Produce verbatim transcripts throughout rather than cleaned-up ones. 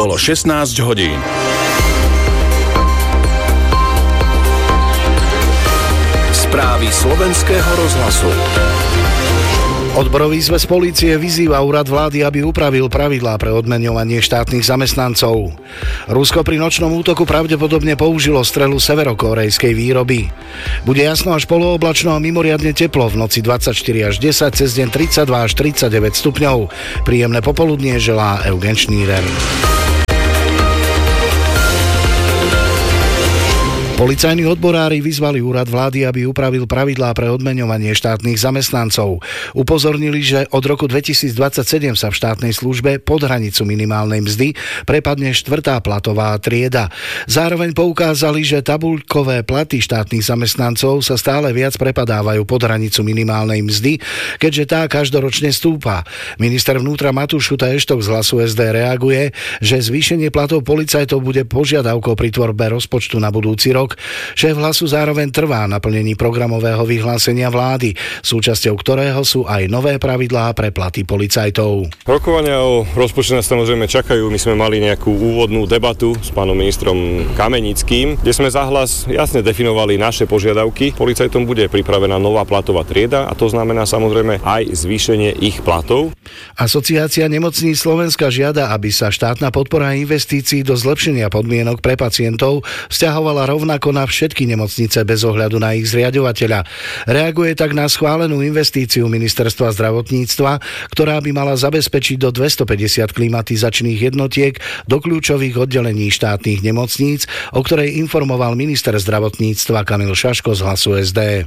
Bolo šestnásť hodín. Správy slovenského rozhlasu. Odborový zväz polície vyzýva úrad vlády, aby upravil pravidlá pre odmeňovanie štátnych zamestnancov. Rusko pri nočnom útoku pravdepodobne použilo strelu severokórejskej výroby. Bude jasno až polooblačno a mimoriadne teplo, v noci dvadsaťštyri až desať, cez deň tridsaťdva až tridsaťdeväť stupňov. Príjemné popoludnie želá Eugen Šnírer. Policajní odborári vyzvali úrad vlády, aby upravil pravidlá pre odmeňovanie štátnych zamestnancov. Upozornili, že od roku dvetisícdvadsaťsedem sa v štátnej službe pod hranicu minimálnej mzdy prepadne štvrtá platová trieda. Zároveň poukázali, že tabuľkové platy štátnych zamestnancov sa stále viac prepadávajú pod hranicu minimálnej mzdy, keďže tá každoročne stúpa. Minister vnútra Matúš Chuta Eštok z Hlasu es dé reaguje, že zvýšenie platov policajtov bude požiadavkou pri tvorbe rozpočtu na budúci rok. Šéf Hlasu zároveň trvá na plnení programového vyhlásenia vlády, súčasťou ktorého sú aj nové pravidlá pre platy policajtov. Rokovania o rozpočte nás samozrejme čakajú. My sme mali nejakú úvodnú debatu s pánom ministrom Kamenickým, kde sme za Hlas jasne definovali naše požiadavky. Policajtom bude pripravená nová platová trieda a to znamená samozrejme aj zvýšenie ich platov. Asociácia nemocníc Slovenska žiada, aby sa štátna podpora investícií do zlepšenia podmienok pre pacientov vzťahovala rovnako ako na všetky nemocnice bez ohľadu na ich zriaďovateľa. Reaguje tak na schválenú investíciu Ministerstva zdravotníctva, ktorá by mala zabezpečiť do dvestopäťdesiat klimatizačných jednotiek do kľúčových oddelení štátnych nemocníc, o ktorej informoval minister zdravotníctva Kamil Šaško z Hlasu es dé.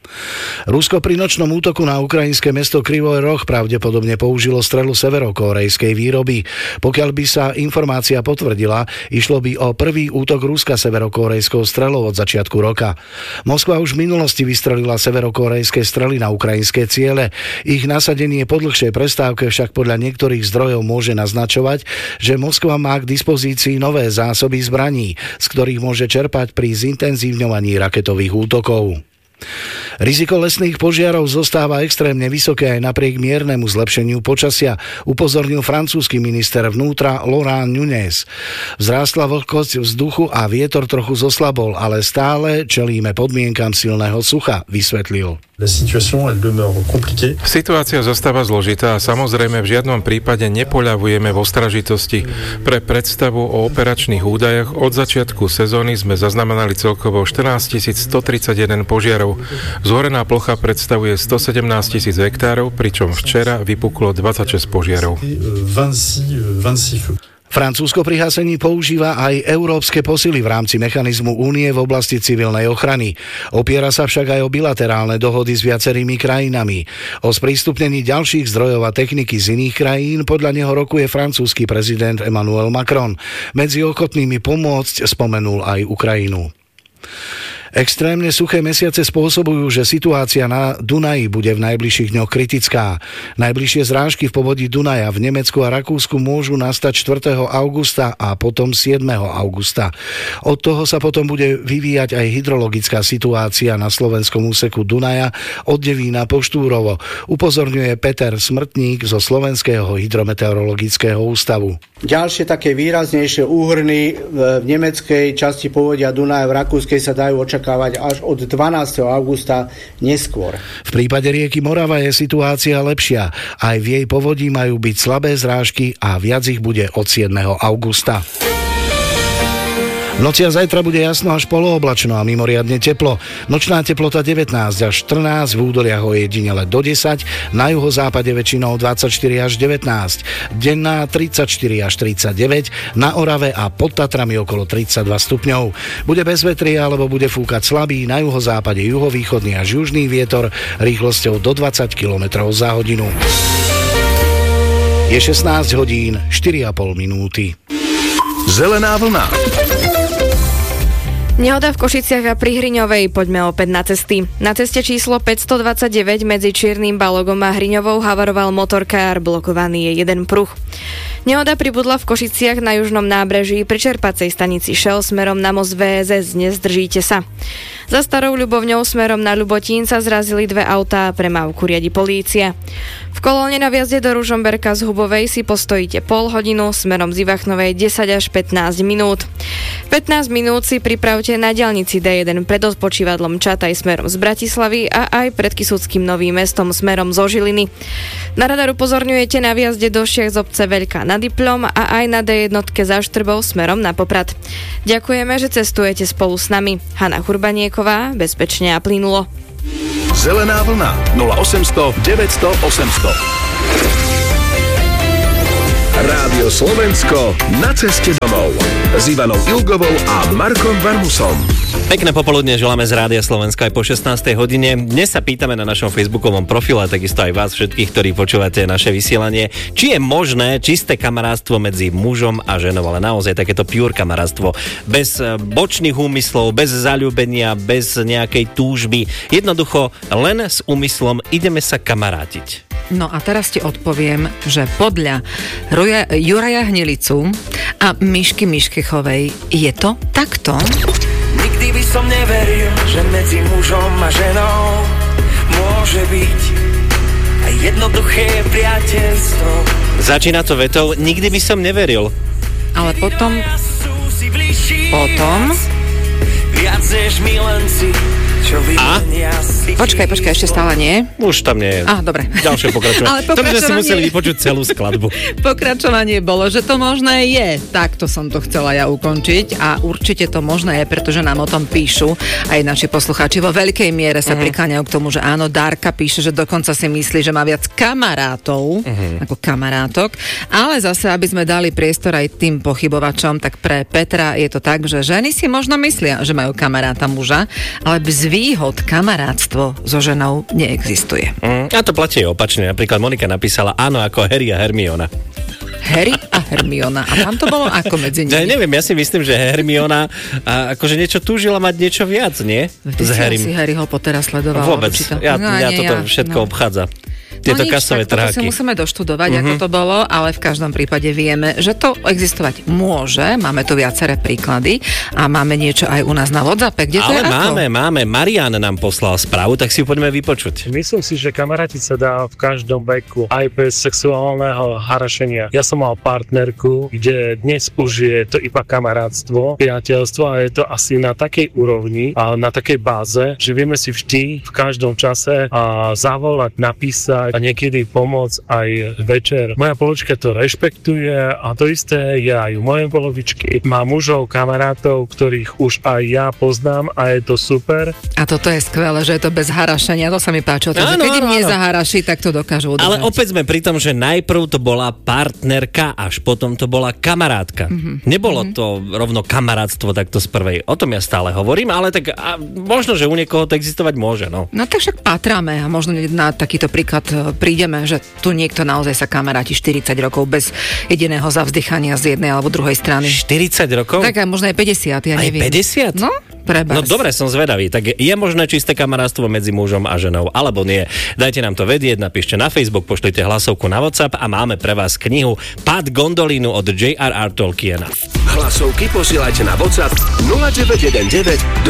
Rusko pri nočnom útoku na ukrajinské mesto Kryvoj Roh pravdepodobne použilo strelu severokórejskej výroby. Pokiaľ by sa informácia potvrdila, išlo by o prvý útok Ruska severokórejskou strelou od začiatku roka. Moskva už v minulosti vystrelila severokórejské strely na ukrajinské ciele. Ich nasadenie po dlhšej prestávke však podľa niektorých zdrojov môže naznačovať, že Moskva má k dispozícii nové zásoby zbraní, z ktorých môže čerpať pri zintenzívňovaní raketových útokov. Riziko lesných požiarov zostáva extrémne vysoké aj napriek miernemu zlepšeniu počasia, upozornil francúzsky minister vnútra Laurent Nunez. Vzrástla vlhkosť vzduchu a vietor trochu zoslabol, ale stále čelíme podmienkam silného sucha, vysvetlil. Situácia zostáva zložitá a samozrejme v žiadnom prípade nepoľavujeme v ostražitosti. Pre predstavu o operačných údajoch od začiatku sezóny sme zaznamenali celkovo štrnásťtisíc stotridsaťjeden požiarov. Zhorená plocha predstavuje stosedemnásť tisíc hektárov, pričom včera vypuklo dvadsaťšesť požiarov. Francúzsko pri hasení používa aj európske posily v rámci mechanizmu únie v oblasti civilnej ochrany. Opiera sa však aj o bilaterálne dohody s viacerými krajinami. O sprístupnení ďalších zdrojov a techniky z iných krajín podľa neho rokuje francúzsky prezident Emmanuel Macron. Medzi ochotnými pomôcť spomenul aj Ukrajinu. Extrémne suché mesiace spôsobujú, že situácia na Dunaji bude v najbližších dňoch kritická. Najbližšie zrážky v povodí Dunaja v Nemecku a Rakúsku môžu nastať štvrtého augusta a potom siedmeho augusta. Od toho sa potom bude vyvíjať aj hydrologická situácia na slovenskom úseku Dunaja od Devína po Štúrovo, upozorňuje Peter Smrtník zo Slovenského hydrometeorologického ústavu. Ďalšie také výraznejšie úhrny v nemeckej časti povodia Dunaja, v rakúskej sa dajú očakávať až od dvanásteho augusta neskôr. V prípade rieky Morava je situácia lepšia. Aj v jej povodí majú byť slabé zrážky a viac ich bude od siedmeho augusta. V noci a zajtra bude jasno až polooblačno a mimoriadne teplo. Nočná teplota devätnásť až štrnásť, v údoliach ojedinele do desať, na juhozápade väčšinou dvadsaťštyri až devätnásť, denná tridsaťštyri až tridsaťdeväť, na Orave a pod Tatrami okolo tridsaťdva stupňov. Bude bez vetria alebo bude fúkať slabý, na juhozápade juhovýchodný až južný vietor rýchlosťou do dvadsať kilometrov za hodinu. Je šestnásť hodín, štyri a pol minúty. Zelená vlna. Nehoda v Košiciach a pri Hriňovej, poďme opäť na cesty. Na ceste číslo päťstodvadsaťdeväť medzi Čiernym Balogom a Hriňovou havaroval motorkár, blokovaný je jeden pruh. Nehoda pribudla v Košiciach na južnom nábreží pri čerpacej stanici Shell smerom na most vé es es, nezdržíte sa. Za Starou Ľubovňou smerom na Ľubotín sa zrazili dve autá, premávku riadi polícia. V kolóne na viazde do Ružomberka z Hubovej si postojíte pol hodinu, smerom z Ivachnovej desať až pätnásť minút. pätnásť minút si pripravte na diaľnici dé jeden pred odpočívadlom Čataj smerom z Bratislavy a aj pred Kysuckým Novým Mestom smerom zo Žiliny. Na radar upozorňujete na viazde do Šiach z obce Veľká nad Iplom a aj na dé jeden za Štrbou smerom na Poprad. Ďakujeme, že cestujete spolu s nami. Hana Churbanieková, bezpečne a plynulo. Zelená vlna nula osemsto deväťsto osemsto. Rádio Slovensko na ceste domov s Ivanou Ilgovou a Markom Varmusom. Pekné popoludne želáme z Rádia Slovensko aj po šestnástej hodine. Dnes sa pýtame na našom facebookovom profile, takisto aj vás všetkých, ktorí počúvate naše vysielanie, či je možné čisté kamarátstvo medzi mužom a ženou, ale naozaj takéto pure kamarátstvo, bez bočných úmyslov, bez zaľúbenia, bez nejakej túžby, jednoducho len s úmyslom ideme sa kamarátiť. No a teraz ti odpoviem, že podľa Ruja, Juraja Hnilicu a Mišky Miškichovej je to takto. Nikdy by som neveril, že medzi mužom a ženou môže byť aj jednoduché priateľstvo. Začína to vetou, nikdy by som neveril. Ale potom... Potom... Viac než milenci. A? Počkaj, počkaj, ešte stále nie? Už tam nie je. Á, dobre. Ďalšie pokračovanie. Ale pokračovanie... To by sme si museli vypočuť celú skladbu. Pokračovanie bolo, že to možné je. Takto som to chcela ja ukončiť a určite to možné je, pretože nám o tom píšu aj naši poslucháči. Vo veľkej miere sa uh-huh. prikláňajú k tomu, že áno, Darka píše, že dokonca si myslí, že má viac kamarátov uh-huh. ako kamarátok. Ale zase, aby sme dali priestor aj tým pochybovačom, tak pre Petra je to tak, že ženy si možno myslia, že majú kamaráta muža, ale bez výhod kamarátstvo so ženou neexistuje. Mm, a to platí opačne. Napríklad Monika napísala áno ako Harry a Hermiona. Harry a Hermiona. A tam to bolo ako medzi nimi? Ja neviem, ja si myslím, že Hermiona a akože niečo túžila mať niečo viac, nie? Ty si Harrym. Si Harryho Pottera sledovala. Vôbec. Ja, no, ja nie, toto ja, všetko no. obchádza. Tieto no nič, kasové tak trháky. To si musíme doštudovať, uh-huh. ako to bolo, ale v každom prípade vieme, že to existovať môže. Máme tu viaceré príklady a máme niečo aj u nás na WhatsAppe. Kde to ale je máme, ako? máme. Marian nám poslal správu, tak si ju poďme vypočuť. Myslím si, že kamarátiť sa dá v každom veku, aj bez sexuálneho harašenia. Ja som mal partnerku, kde dnes už je to iba kamarátstvo, priateľstvo a je to asi na takej úrovni a na takej báze, že vieme si vždy v každom čase a zavolať, napísať a niekedy pomôcť aj večer. Moja polovička to rešpektuje a to isté je aj u mojej polovičky. Má mužov, kamarátov, ktorých už aj ja poznám a je to super. A toto je skvelé, že je to bez harašenia, to sa mi páčilo. Takže keď im nezaharaší, tak to dokážu udržať. Ale opäť sme pri tom, že najprv to bola partnerka, až potom to bola kamarátka. Mm-hmm. Nebolo mm-hmm. to rovno kamarátstvo takto z prvej. O tom ja stále hovorím, ale tak a možno, že u niekoho to existovať môže. No, no tak však patráme a možno na takýto príklad prídeme, že tu niekto naozaj sa kamaráti štyridsať rokov bez jediného zavzdychania z jednej alebo druhej strany. štyridsať rokov? Tak aj možno aj päťdesiat, ja aj neviem. Aj päťdesiat? No, prebárs. No dobre, som zvedavý. Tak je možné čisté kamarátstvo medzi mužom a ženou, alebo nie? Dajte nám to vedieť, napíšte na Facebook, pošlite hlasovku na WhatsApp a máme pre vás knihu Pád gondolínu od J R R Tolkiena. Hlasovky posielajte na WhatsApp nula deväť jeden deväť